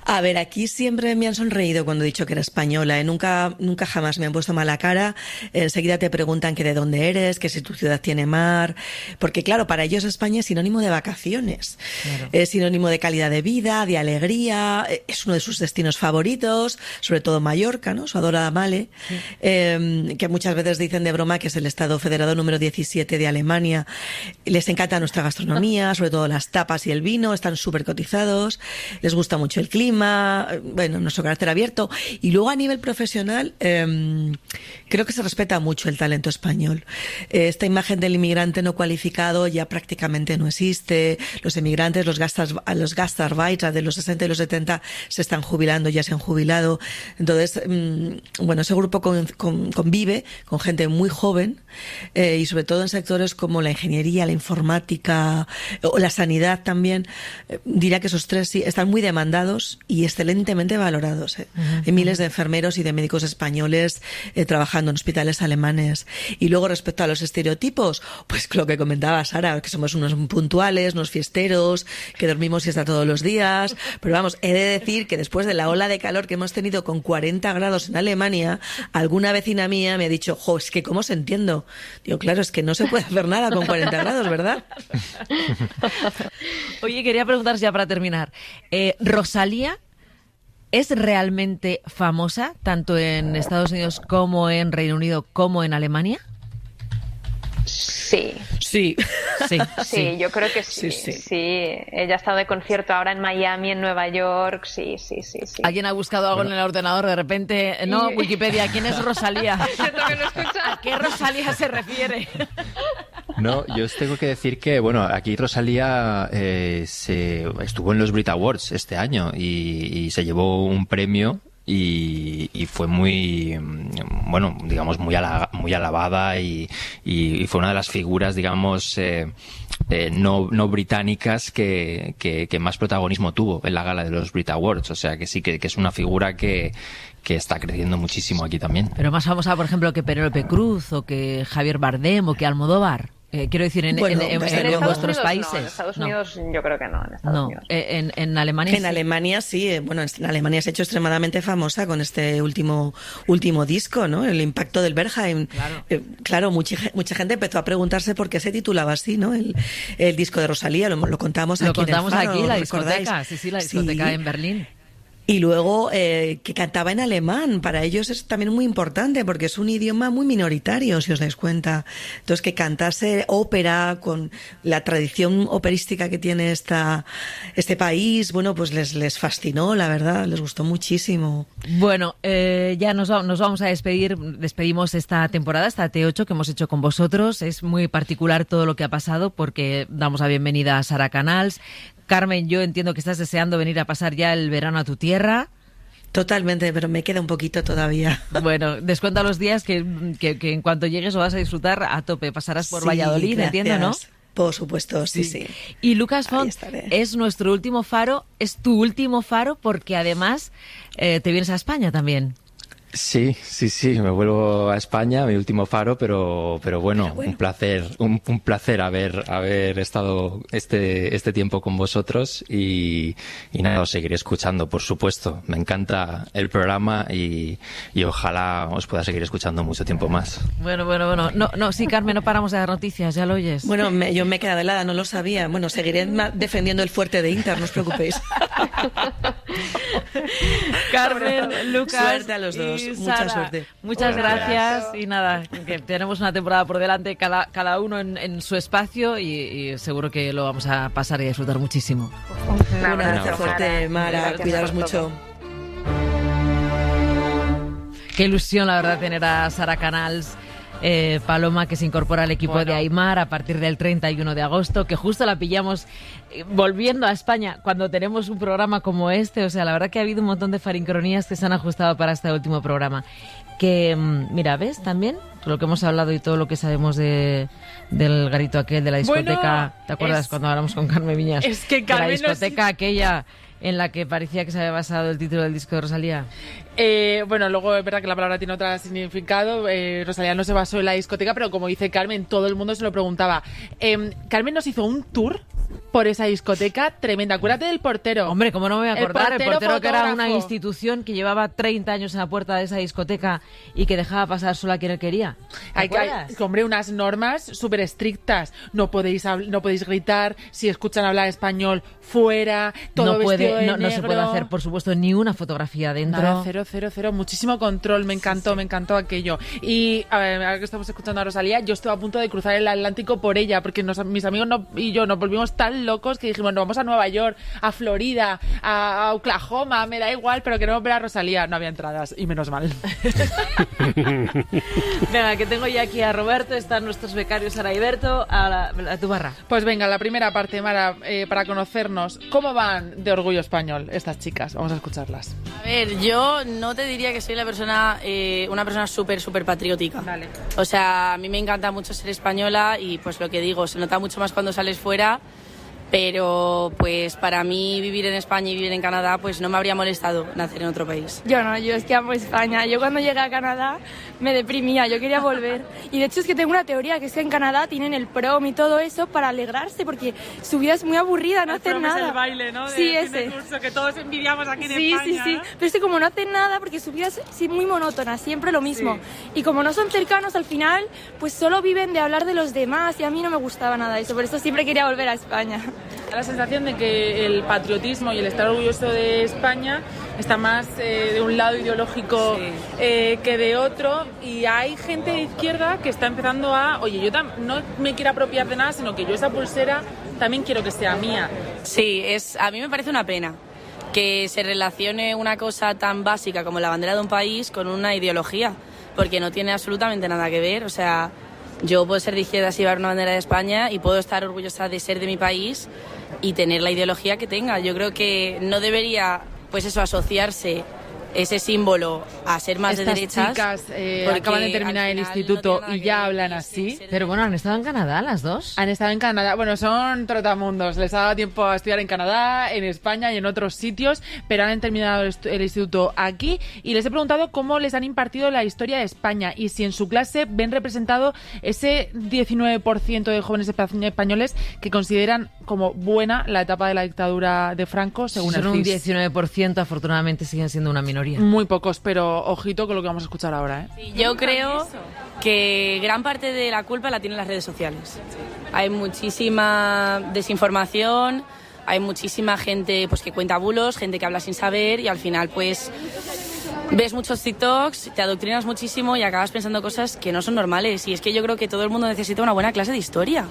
A ver, aquí siempre me han sonreído cuando he dicho que era española, ¿eh? Nunca jamás me han puesto mala cara. Enseguida te preguntan que de dónde eres, que si tu ciudad tiene mar. Porque claro, para ellos España es sinónimo de vacaciones. Claro. Es sinónimo de calidad de vida, de alegría. Es uno de sus destinos favoritos, sobre todo Mallorca, ¿no? Su adorada Male. Sí. Que muchas veces dicen de broma que es el Estado federado número 17 de Alemania. Les encanta nuestra gastronomía, sobre todo las tapas y el vino. Están súper cotizados. Les gusta mucho el clima. Bueno, nuestro carácter abierto. Y luego a nivel profesional, creo que se respeta mucho el talento español. Esta imagen del inmigrante no cualificado ya prácticamente no existe. Los emigrantes, los gastarbeiter de los 60 y los 70 se están jubilando, ya se han jubilado. Entonces, bueno, ese grupo convive con gente muy joven y sobre todo en sectores como la ingeniería, la informática o la sanidad también. Diría que esos tres sí están muy demandados y excelentemente valorados. Hay miles de enfermeros y de médicos españoles trabajando en hospitales alemanes. Y luego respecto a los estereotipos, pues lo que comentaba Sara, que somos unos puntuales, unos fiesteros, que dormimos siesta todos los días. Pero vamos, he de decir que después de la ola de calor que hemos tenido con 40 grados en Alemania, alguna vecina mía me ha dicho, jo, es que ¿cómo os entiendo? Digo, claro, es que no se puede hacer nada con 40 grados, ¿verdad? Oye, quería preguntaros ya para terminar. ¿Rosalía es realmente famosa tanto en Estados Unidos como en Reino Unido como en Alemania? Sí. Sí. Sí, yo creo que sí. Ella ha estado de concierto ahora en Miami, en Nueva York. Sí. ¿Alguien ha buscado algo en el ordenador de repente? No, Wikipedia, ¿quién es Rosalía? ¿A qué Rosalía se refiere? No, yo os tengo que decir que, bueno, aquí Rosalía estuvo en los Brit Awards este año y se llevó un premio y fue muy, bueno, digamos, muy alabada y fue una de las figuras, digamos, no británicas que más protagonismo tuvo en la gala de los Brit Awards. O sea que sí que es una figura que está creciendo muchísimo aquí también. Pero más famosa, por ejemplo, que Penélope Cruz o que Javier Bardem o que Almodóvar. Quiero decir, en vuestros países. No, en Estados Unidos yo creo que no. En Estados Unidos. En Alemania en Alemania sí. Bueno, en Alemania se ha hecho extremadamente famosa con este último disco, ¿no? El impacto del Berghain. Claro, mucha gente empezó a preguntarse por qué se titulaba así, ¿no? El disco de Rosalía, lo contamos aquí. Lo contamos en el Faro, aquí, la discoteca. Sí, la discoteca en Berlín. Y luego que cantaba en alemán. Para ellos es también muy importante porque es un idioma muy minoritario, si os dais cuenta. Entonces, que cantase ópera con la tradición operística que tiene este país, bueno, pues les fascinó, la verdad, les gustó muchísimo. Bueno, ya nos vamos a despedir. Despedimos esta temporada, esta T8 que hemos hecho con vosotros. Es muy particular todo lo que ha pasado porque damos la bienvenida a Sara Canals. Carmen, yo entiendo que estás deseando venir a pasar ya el verano a tu tierra. Totalmente, pero me queda un poquito todavía. Bueno, descuenta los días que en cuanto llegues lo vas a disfrutar a tope. Pasarás por Valladolid, gracias. Entiendo, ¿no? Por supuesto, sí. Y Lucas Font es nuestro último faro, es tu último faro porque además te vienes a España también. Sí, me vuelvo a España, mi último faro, pero bueno, un placer haber estado este tiempo con vosotros y nada, os seguiré escuchando, por supuesto. Me encanta el programa y ojalá os pueda seguir escuchando mucho tiempo más. Bueno. No, sí, Carmen, no paramos de dar noticias, ya lo oyes. Bueno, yo me he quedado helada, no lo sabía. Bueno, seguiré defendiendo el fuerte de Inter, no os preocupéis. Carmen, Lucas, suerte a los dos. Mucha suerte. Muchas gracias y nada, que tenemos una temporada por delante, cada uno en su espacio y seguro que lo vamos a pasar y a disfrutar muchísimo. Un abrazo fuerte, Mara, cuidaros mucho. Qué ilusión, la verdad, tener a Sara Canals. Paloma, que se incorpora al equipo de Aimar a partir del 31 de agosto, que justo la pillamos volviendo a España cuando tenemos un programa como este. O sea, la verdad que ha habido un montón de farincronías que se han ajustado para este último programa. Que, mira, ¿ves? También lo que hemos hablado y todo lo que sabemos del garito aquel, de la discoteca. ¿Te acuerdas cuando hablamos con Carmen Viñas? Es que Carmen de la discoteca aquella en la que parecía que se había basado el título del disco de Rosalía. Bueno, luego es verdad que la palabra tiene otro significado. Rosalía no se basó en la discoteca, pero como dice Carmen, todo el mundo se lo preguntaba. Carmen nos hizo un tour por esa discoteca tremenda. Acuérdate del portero. Hombre, ¿cómo no me voy a acordar? El portero que era una fotógrafo. institución que llevaba 30 años en la puerta de esa discoteca y que dejaba pasar solo a quien él quería. Hay, hombre, unas normas súper estrictas. No podéis gritar, si escuchan hablar español, fuera, todo vestido de negro. No se puede hacer, por supuesto, ni una fotografía dentro. Nada, cero. Muchísimo control. Me encantó aquello. Y a ver, ahora que estamos escuchando a Rosalía, yo estuve a punto de cruzar el Atlántico por ella, porque mis amigos y yo nos volvimos tan locos que dijimos, no, vamos a Nueva York, a Florida, a Oklahoma, me da igual, pero queremos ver a Rosalía. No había entradas, y menos mal. Venga, que tengo ya aquí a Roberto, están nuestros becarios Sara y Berto, a tu barra. Pues venga, la primera parte, Mara, para conocernos. ¿Cómo van de orgullo español estas chicas? Vamos a escucharlas. A ver, yo no te diría que soy una persona súper patriótica. Vale. O sea, a mí me encanta mucho ser española y pues lo que digo, se nota mucho más cuando sales fuera, pero pues para mí vivir en España y vivir en Canadá pues no me habría molestado nacer en otro país. Yo es que amo España. Yo cuando llegué a Canadá me deprimía, yo quería volver. Y de hecho es que tengo una teoría, que es que en Canadá tienen el prom y todo eso para alegrarse, porque su vida es muy aburrida, no hacen nada. Es el baile, ¿no? Sí, ese. Curso que todos envidiamos aquí en España. Sí. ¿no? Pero es que como no hacen nada, porque su vida es muy monótona, siempre lo mismo. Sí. Y como no son cercanos, al final, pues solo viven de hablar de los demás, y a mí no me gustaba nada eso, por eso siempre quería volver a España. Da la sensación de que el patriotismo y el estar orgulloso de España está más de un lado ideológico que de otro, y hay gente de izquierda que está empezando oye, yo no me quiero apropiar de nada, sino que yo esa pulsera también quiero que sea mía. Sí, a mí me parece una pena que se relacione una cosa tan básica como la bandera de un país con una ideología, porque no tiene absolutamente nada que ver. O sea, yo puedo ser de izquierdas y llevar una bandera de España, y puedo estar orgullosa de ser de mi país y tener la ideología que tenga. Yo creo que no debería, pues eso, asociarse ese símbolo a ser más Estas de derechas. Chicas acaban de terminar el instituto y ya hablan así. Pero bueno, ¿han estado en Canadá las dos? Han estado en Canadá. Bueno, son trotamundos. Les ha dado tiempo a estudiar en Canadá, en España y en otros sitios, pero han terminado el instituto aquí, y les he preguntado cómo les han impartido la historia de España y si en su clase ven representado ese 19% de jóvenes españoles que consideran como buena la etapa de la dictadura de Franco, según el CIS. Un 19%, afortunadamente siguen siendo una minoría. Muy pocos, pero ojito con lo que vamos a escuchar ahora, ¿eh? Sí, yo creo que gran parte de la culpa la tienen las redes sociales. Hay muchísima desinformación, hay muchísima gente pues que cuenta bulos, gente que habla sin saber, y al final pues ves muchos TikToks, te adoctrinas muchísimo y acabas pensando cosas que no son normales. Y es que yo creo que todo el mundo necesita una buena clase de historia.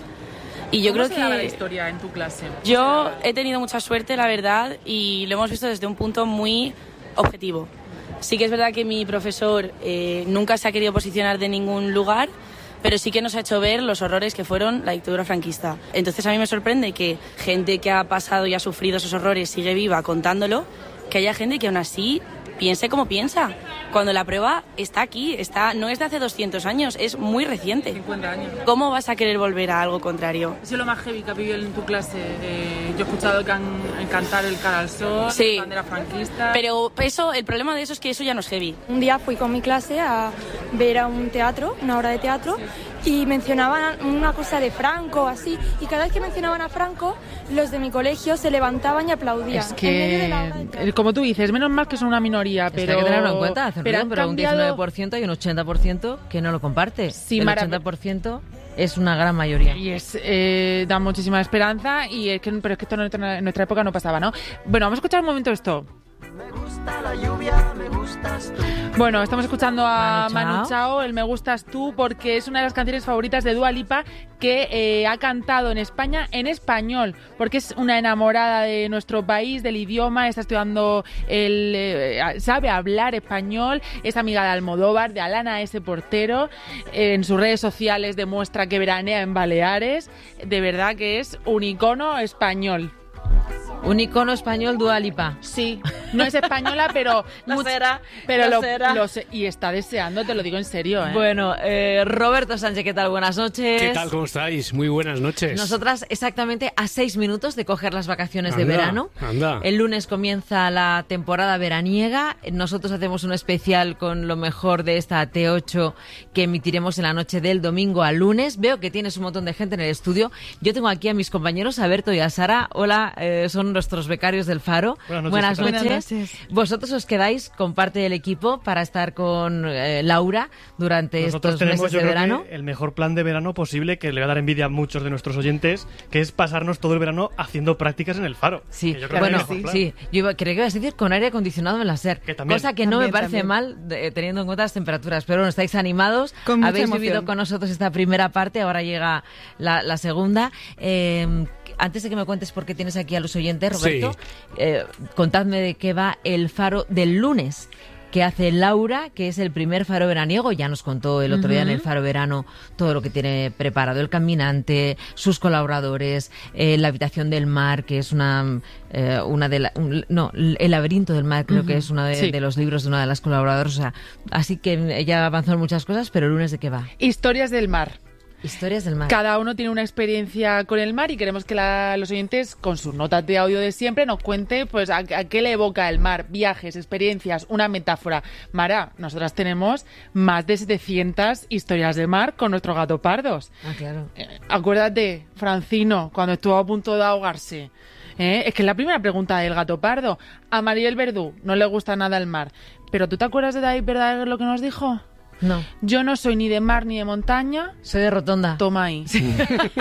Y yo ¿Cómo creo se daba que la historia en tu clase? Yo he tenido mucha suerte, la verdad, y lo hemos visto desde un punto muy objetivo. Sí que es verdad que mi profesor nunca se ha querido posicionar de ningún lugar, pero sí que nos ha hecho ver los horrores que fueron la dictadura franquista. Entonces a mí me sorprende que gente que ha pasado y ha sufrido esos horrores sigue viva contándolo, que haya gente que aún así piense como piensa, cuando la prueba está aquí, no es de hace 200 años, es muy reciente. 50 años. ¿Cómo vas a querer volver a algo contrario? ¿Es lo más heavy que has vivido en tu clase? Yo he escuchado que han cantado el Cara al Sol, sí, la bandera franquista. Pero el problema de eso es que eso ya no es heavy. Un día fui con mi clase a ver a un teatro, una obra de teatro, y mencionaban una cosa de Franco, así, y cada vez que mencionaban a Franco, los de mi colegio se levantaban y aplaudían. Es que, como tú dices, menos mal que son una minoría, pero... hay que tenerlo en cuenta, pero cambiado... un 19% y un 80% que no lo comparte. Sí, el 80% es una gran mayoría. Y da muchísima esperanza, pero es que esto en nuestra época no pasaba, ¿no? Bueno, vamos a escuchar un momento esto. Me gusta la lluvia, me gustas tú. Bueno, estamos escuchando a Manu Chao, el Me Gustas Tú, porque es una de las canciones favoritas de Dua Lipa, que ha cantado en España en español, porque es una enamorada de nuestro país, del idioma, está estudiando, sabe hablar español, es amiga de Almodóvar, de Alana S. Portero, en sus redes sociales demuestra que veranea en Baleares, de verdad que es un icono español. Un icono español, Dua Lipa. Sí, No es española, pero... y está deseando, te lo digo en serio, ¿eh? Bueno, Roberto Sánchez, ¿qué tal? Buenas noches. ¿Qué tal? ¿Cómo estáis? Muy buenas noches. Nosotras exactamente a 6 minutos de coger las vacaciones de verano. Anda. El lunes comienza la temporada veraniega. Nosotros hacemos un especial con lo mejor de esta T8 que emitiremos en la noche del domingo al lunes. Veo que tienes un montón de gente en el estudio. Yo tengo aquí a mis compañeros, a Berto y a Sara. Hola, son nuestros becarios del Faro. Buenas noches. Vosotros os quedáis con parte del equipo para estar con Laura durante estos meses de verano. El mejor plan de verano posible, que le va a dar envidia a muchos de nuestros oyentes, que es pasarnos todo el verano haciendo prácticas en el Faro. Sí, bueno, sí. Yo creo que ibas a decir con aire acondicionado en la SER, cosa que no me parece mal teniendo en cuenta las temperaturas. Pero bueno, estáis animados, habéis vivido con nosotros esta primera parte, ahora llega la segunda. Antes de que me cuentes por qué tienes aquí a los oyentes, Roberto, contadme de qué va el Faro del lunes, que hace Laura, que es el primer faro veraniego. Ya nos contó el otro día en el Faro Verano todo lo que tiene preparado el caminante, sus colaboradores, la habitación del mar, que es el laberinto del mar, creo que es uno de los libros de una de las colaboradoras. O sea, así que ella avanzó en muchas cosas, pero el lunes, ¿de qué va? Historias del mar. Historias del mar. Cada uno tiene una experiencia con el mar y queremos que los oyentes, con sus notas de audio de siempre, nos cuente pues a qué le evoca el mar, viajes, experiencias, una metáfora. Mara, nosotras tenemos más de 700 historias de mar con nuestros gatopardos. Ah, claro. Acuérdate, Francino, cuando estuvo a punto de ahogarse. Es que es la primera pregunta del gato pardo. A Maribel Verdú no le gusta nada el mar. ¿Pero tú te acuerdas de David Verdaguer lo que nos dijo? No. Yo no soy ni de mar ni de montaña. Soy de Rotonda. Toma ahí. Sí.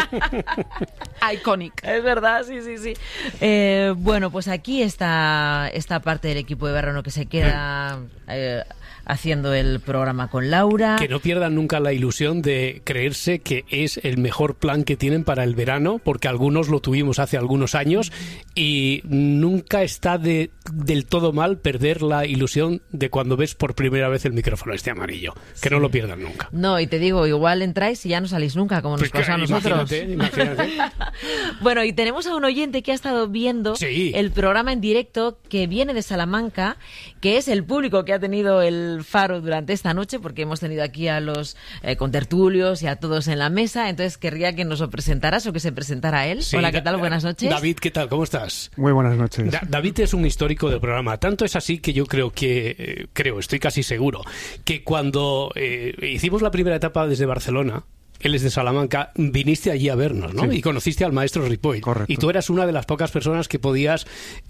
Iconic. Es verdad, sí. Bueno, pues aquí está esta parte del equipo de verano que se queda haciendo el programa con Laura. Que no pierdan nunca la ilusión de creerse que es el mejor plan que tienen para el verano, porque algunos lo tuvimos hace algunos años y nunca está del todo mal perder la ilusión de cuando ves por primera vez el micrófono amarillo. Que no lo pierdan nunca. No, y te digo, igual entráis y ya no salís nunca, como nos pasó a nosotros. Imagínate. Bueno, y tenemos a un oyente que ha estado viendo el programa en directo, que viene de Salamanca, que es el público que ha tenido el Faro durante esta noche, porque hemos tenido aquí a los contertulios y a todos en la mesa. Entonces querría que nos lo presentaras o que se presentara él. Sí, hola, ¿qué tal? Buenas noches. David, ¿qué tal? ¿Cómo estás? Muy buenas noches. David es un histórico del programa. Tanto es así que yo estoy casi seguro, que cuando hicimos la primera etapa desde Barcelona, él es de Salamanca, viniste allí a vernos, ¿no? Sí. Y conociste al maestro Ripoll. Correcto. Y tú eras una de las pocas personas que podías...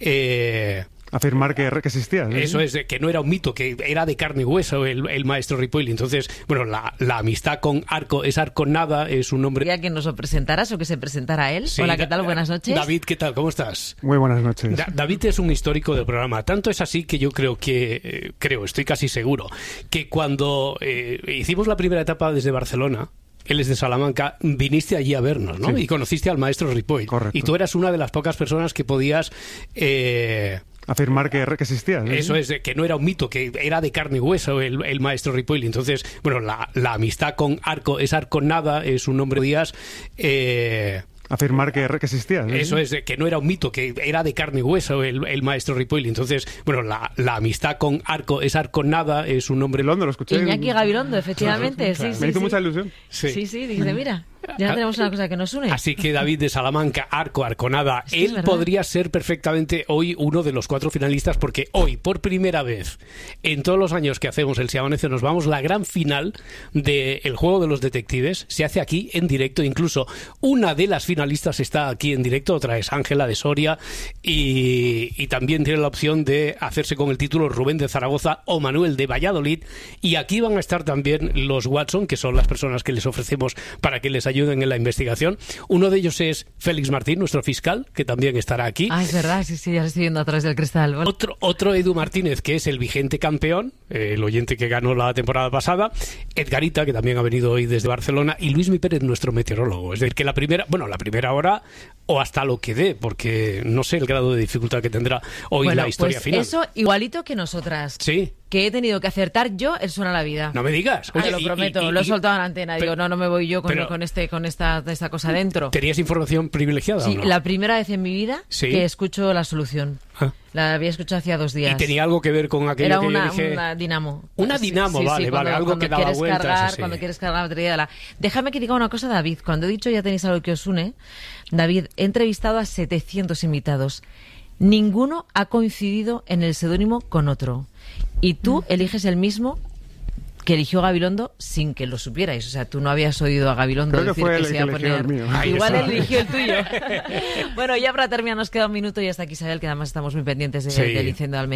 afirmar que existía, ¿no? Eso es, que no era un mito, que era de carne y hueso el maestro Ripoll. Entonces, bueno, la amistad con Arco es Arconada, es un nombre... ¿Quería que nos lo presentaras o que se presentara él? Sí, hola, ¿qué tal? Buenas noches. David, ¿qué tal? ¿Cómo estás? Muy buenas noches. David es un histórico del programa. Tanto es así que yo estoy casi seguro, que cuando hicimos la primera etapa desde Barcelona, él es de Salamanca, viniste allí a vernos, ¿no? Sí. Y conociste al maestro Ripoll. Correcto. Y tú eras una de las pocas personas que podías... afirmar que existía, ¿no? Eso es, que no era un mito, que era de carne y hueso el maestro Ripoll. Entonces, bueno, la amistad con Arco es Arconada, es un nombre de días... afirmar que existía, ¿no? Eso es, que no era un mito, que era de carne y hueso el maestro Ripoll. Entonces, bueno, la amistad con Arco es Arconada, es un nombre... Lo escuché. Iñaki Gabilondo, efectivamente. Claro. Sí, me hizo mucha ilusión. Sí, dice, mira... Ya tenemos una cosa que nos une. Así que David de Salamanca, Arconada, él podría ser perfectamente hoy uno de los 4 finalistas, porque hoy, por primera vez en todos los años que hacemos el Si Amanece Nos Vamos, la gran final del Juego de los Detectives se hace aquí en directo. Incluso una de las finalistas está aquí en directo, otra es Ángela de Soria, y también tiene la opción de hacerse con el título Rubén de Zaragoza o Manuel de Valladolid. Y aquí van a estar también los Watson, que son las personas que les ofrecemos para que les ayuden en la investigación. Uno de ellos es Félix Martín, nuestro fiscal, que también estará aquí. Ah, es verdad, sí, ya lo estoy viendo a través del cristal. Bueno. Otro Edu Martínez, que es el vigente campeón, el oyente que ganó la temporada pasada, Edgarita, que también ha venido hoy desde Barcelona, y Luismi Pérez, nuestro meteorólogo. Es decir, que la primera hora, o hasta lo que dé, porque no sé el grado de dificultad que tendrá hoy la historia pues final. Eso igualito que nosotras. Sí. que he tenido que acertar yo el Suena la Vida. No me digas. Oye, te lo prometo, lo he soltado en la antena. Digo, no me voy yo con esta cosa dentro. ¿Tenías información privilegiada? Sí, ¿o no? la primera vez en mi vida que escucho La Solución. La había escuchado hacía 2 días. ¿Y tenía algo que ver con aquello Era que yo dije? una dinamo. Una dinamo, vale, algo que daba vueltas. Cuando quieres cargar la batería. Déjame que diga una cosa, David. Cuando he dicho ya tenéis algo que os une, David, he entrevistado a 700 invitados. Ninguno ha coincidido en el seudónimo con otro. Y tú eliges el mismo que eligió Gabilondo sin que lo supierais. O sea, tú no habías oído a Gabilondo decir que se iba a poner... Igual eligió el tuyo. Bueno, ya para terminar nos queda un minuto y hasta aquí, Isabel, que además estamos muy pendientes del incendio de Almería.